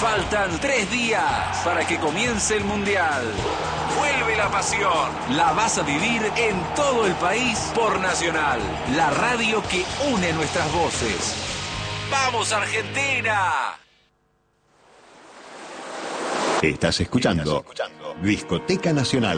Faltan 3 días para que comience el Mundial. Vuelve la pasión. La vas a vivir en todo el país por Nacional, la radio que une nuestras voces. ¡Vamos, Argentina! Estás escuchando Discoteca Nacional.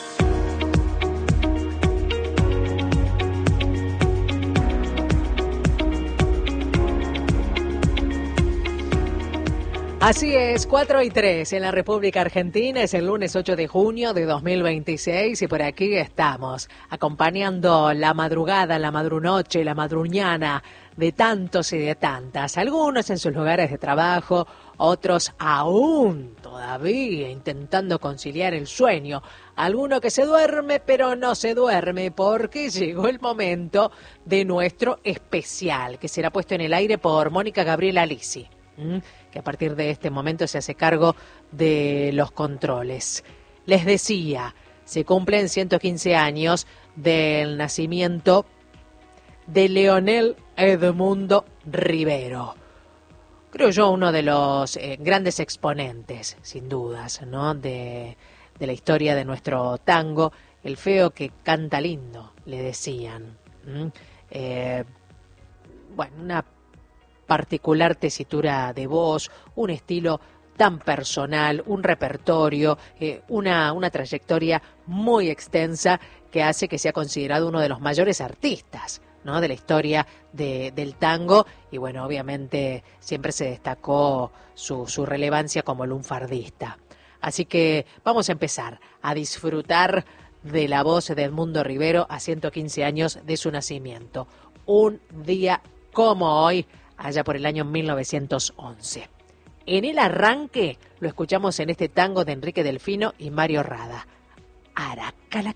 Así es, 4:03 en la República Argentina, es el lunes 8 de junio de 2026 y por aquí estamos, acompañando la madrugada, la madrunoche, la madruñana de tantos y de tantas, algunos en sus lugares de trabajo, otros aún todavía intentando conciliar el sueño, alguno que se duerme pero no se duerme porque llegó el momento de nuestro especial, que será puesto en el aire por Mónica Gabriela Lisi, que a partir de este momento se hace cargo de los controles. Les decía, se cumplen 115 años del nacimiento de Leonel Edmundo Rivero. Creo yo uno de los grandes exponentes, sin dudas, ¿no? de la historia de nuestro tango, el feo que canta lindo, le decían. Una particular tesitura de voz, un estilo tan personal, un repertorio, una trayectoria muy extensa que hace que sea considerado uno de los mayores artistas, ¿no? de la historia del tango y bueno, obviamente siempre se destacó su relevancia como lunfardista. Así que vamos a empezar a disfrutar de la voz de Edmundo Rivero a 115 años de su nacimiento. Un día como hoy, allá por el año 1911. En el arranque lo escuchamos en este tango de Enrique Delfino y Mario Rada. Aracala.